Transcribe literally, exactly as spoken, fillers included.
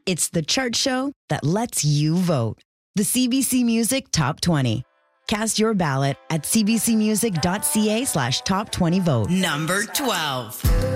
It's the chart show that lets you vote. The C B C Music Top twenty. Cast your ballot at cbcmusic.ca slash top 20 vote. Number twelve.